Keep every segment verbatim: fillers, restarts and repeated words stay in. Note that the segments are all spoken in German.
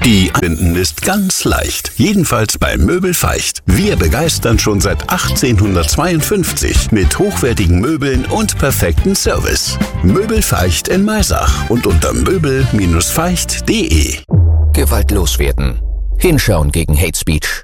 Die Anbinden ist ganz leicht, jedenfalls bei Möbel Feicht. Wir begeistern schon seit achtzehnhundertzweiundfünfzig mit hochwertigen Möbeln und perfekten Service. Möbel Feicht in Maisach und unter möbel Bindestrich feicht punkt de. Gewalt loswerden. Hinschauen gegen Hate Speech.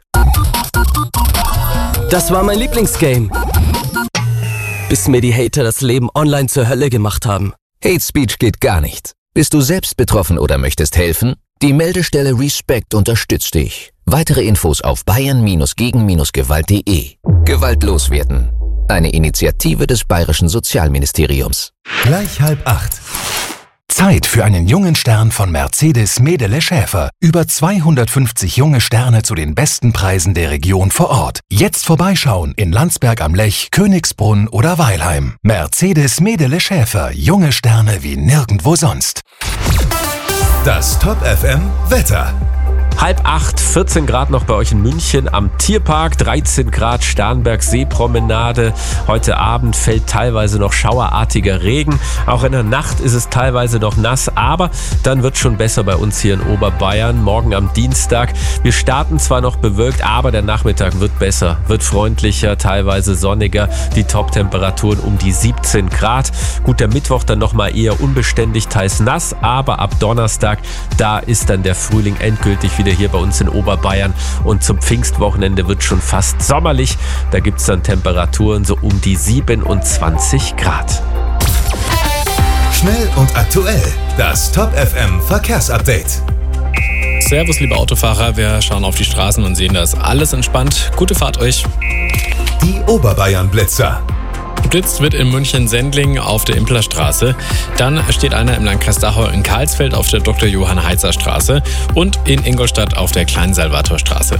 Das war mein Lieblingsgame. Bis mir die Hater das Leben online zur Hölle gemacht haben. Hate Speech geht gar nicht. Bist du selbst betroffen oder möchtest helfen? Die Meldestelle Respect unterstützt dich. Weitere Infos auf bayern gegen gewalt punkt de. Gewalt loswerden. Eine Initiative des Bayerischen Sozialministeriums. Gleich halb acht. Zeit für einen jungen Stern von Mercedes Medele Schäfer. Über zweihundertfünfzig junge Sterne zu den besten Preisen der Region vor Ort. Jetzt vorbeischauen in Landsberg am Lech, Königsbrunn oder Weilheim. Mercedes Medele Schäfer. Junge Sterne wie nirgendwo sonst. Das Top F M Wetter. Halb acht, vierzehn Grad noch bei euch in München am Tierpark, dreizehn Grad Starnberg Seepromenade. Heute Abend fällt teilweise noch schauerartiger Regen. Auch in der Nacht ist es teilweise noch nass, aber dann wird schon besser bei uns hier in Oberbayern. Morgen am Dienstag. Wir starten zwar noch bewölkt, aber der Nachmittag wird besser, wird freundlicher, teilweise sonniger. Die Top-Temperaturen um die siebzehn Grad. Gut, der Mittwoch dann nochmal eher unbeständig, teils nass, aber ab Donnerstag, da ist dann der Frühling endgültig wieder hier bei uns in Oberbayern und zum Pfingstwochenende wird schon fast sommerlich. Da gibt es dann Temperaturen so um die siebenundzwanzig Grad. Schnell und aktuell. Das Top F M Verkehrsupdate. Servus, liebe Autofahrer. Wir schauen auf die Straßen und sehen, da ist alles entspannt. Gute Fahrt euch. Die Oberbayern-Blitzer. Geblitzt wird in München-Sendling auf der Implerstraße. Dann steht einer im Landkreis Dachau in Karlsfeld auf der Doktor Johann Heizer Straße und in Ingolstadt auf der Klein-Salvator-Straße.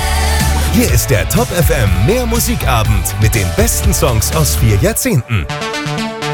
Hier ist der Top F M Mehr Musikabend mit den besten Songs aus vier Jahrzehnten.